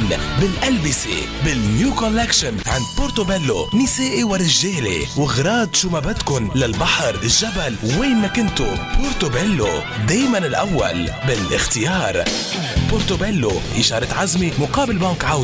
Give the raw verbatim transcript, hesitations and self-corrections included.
بالألبسة بالنيو كولكشن عند بورتوبيلو، نسائي ورجالي وغراض شو ما بدكن للبحر الجبل وين ما كنتو. بورتوبيلو دايما الأول بالاختيار. بورتوبيلو إشارة عزمي مقابل بنك عودة.